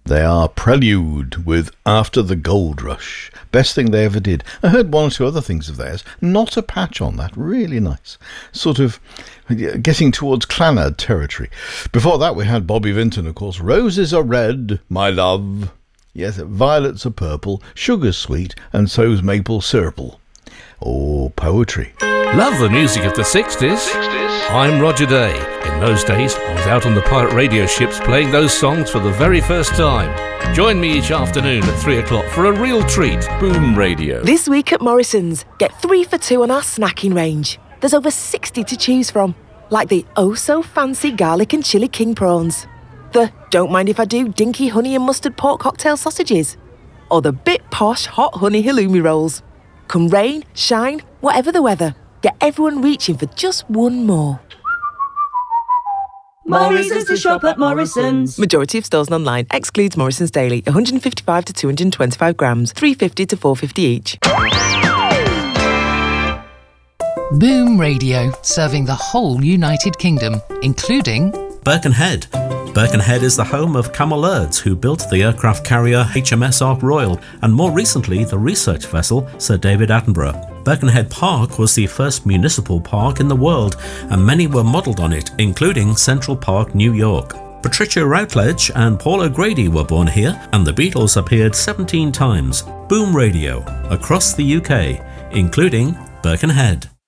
They are Prelude with After the Gold Rush. Best thing they ever did. I heard one or two other things of theirs. Not a patch on that. Really nice. Sort of getting towards Clannad territory. Before that we had Bobby Vinton, of course. Roses are red, my love. Yes, violets are purple, sugar's sweet, and so's maple syrup. Oh, poetry. Love the music of the 60s. I'm Roger Day. In those days, I was out on the pirate radio ships playing those songs for the very first time. Join me each afternoon at 3 o'clock for a real treat. Boom Radio. This week at Morrison's, get 3 for 2 on our snacking range. There's over 60 to choose from, like the oh-so-fancy garlic and chilli king prawns, the don't mind if I do dinky honey and mustard pork cocktail sausages, or the bit posh hot honey halloumi rolls. Come rain, shine, whatever the weather, get everyone reaching for just one more. Morrison's to shop at Morrison's. Majority of stores and online. Excludes Morrison's Daily. 155 to 225 grams. 350 to 450 each. Boom Radio, serving the whole United Kingdom, including Birkenhead. Birkenhead is the home of Cammell Lairds, who built the aircraft carrier HMS Ark Royal and more recently the research vessel Sir David Attenborough. Birkenhead Park was the first municipal park in the world and many were modelled on it, including Central Park, New York. Patricia Routledge and Paul O'Grady were born here and the Beatles appeared 17 times. Boom Radio, across the UK, including Birkenhead.